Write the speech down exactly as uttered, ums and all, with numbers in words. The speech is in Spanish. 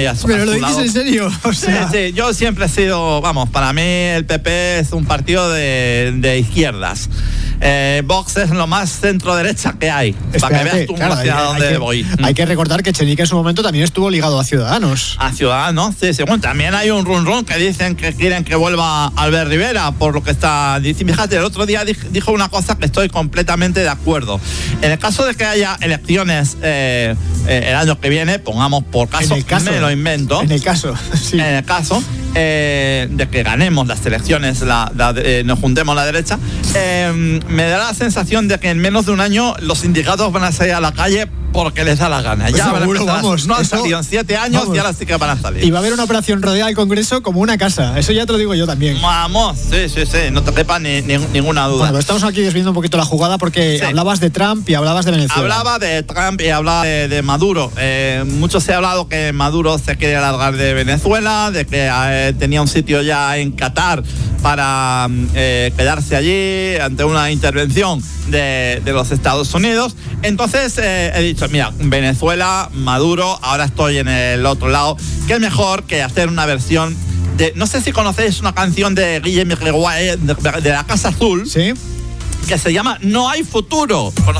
Pero lo dices en serio. O sea. Sí, sí, yo siempre he sido, vamos, para mí el P P es un partido de, de izquierdas. Eh, Vox es lo más centro-derecha que hay. Espérate, para que veas tú claro, hacia hay, dónde hay que, voy. Hay que recordar que Echenique en su momento también estuvo ligado a Ciudadanos. A Ciudadanos, sí, sí. Bueno, también hay un run run que dicen que quieren que vuelva Albert Rivera, por lo que está diciendo. Fíjate, el otro día dijo una cosa que estoy completamente de acuerdo. En el caso de que haya elecciones eh, eh, el año que viene, pongamos por caso, caso, me lo invento. En el caso, sí. En el caso eh, de que ganemos las elecciones, la, la, eh, nos juntemos la derecha, eh, me da la sensación de que en menos de un año los sindicatos van a salir a la calle porque les da la gana. Pues ya seguro, vamos, no han eso, salido en siete años vamos. Y ahora sí que van a salir. Y va a haber una operación rodeada del Congreso como una casa. Eso ya te lo digo yo también. Vamos, sí, sí, sí, no te quepa ni, ni, ninguna duda. Bueno, pero estamos aquí desviando un poquito la jugada porque sí. hablabas de Trump y hablabas de Venezuela. Hablaba de Trump y hablaba de, de Maduro. Eh, mucho se ha hablado que Maduro se quiere alargar de Venezuela, de que eh, tenía un sitio ya en Qatar para eh, quedarse allí ante una intervención de, de los Estados Unidos. Entonces eh, he dicho, mira, Venezuela, Maduro, ahora estoy en el otro lado. ¿Qué es mejor que hacer una versión de, no sé si conocéis una canción de Guillermo de, de la Casa Azul? Sí. Que se llama No hay futuro.